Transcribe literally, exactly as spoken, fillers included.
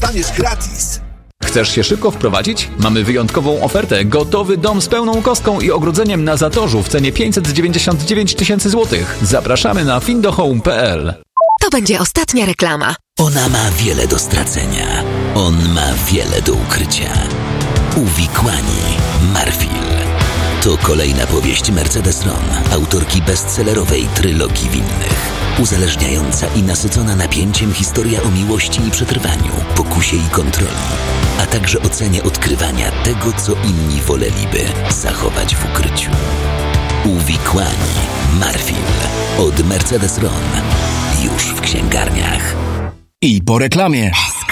dostaniesz gratis. Chcesz się szybko wprowadzić? Mamy wyjątkową ofertę. Gotowy dom z pełną kostką i ogrodzeniem na Zatorzu w cenie pięćset dziewięćdziesiąt dziewięć tysięcy złotych. Zapraszamy na findohome kropka p l. To będzie ostatnia reklama. Ona ma wiele do stracenia. On ma wiele do ukrycia. Uwikłani Marfil. To kolejna powieść Mercedes-Ron, autorki bestsellerowej trylogii winnych. Uzależniająca i nasycona napięciem historia o miłości i przetrwaniu, pokusie i kontroli, a także o cenie odkrywania tego, co inni woleliby zachować w ukryciu. Uwikłani Marfil od Mercedes-Ron. Już w księgarniach. I po reklamie.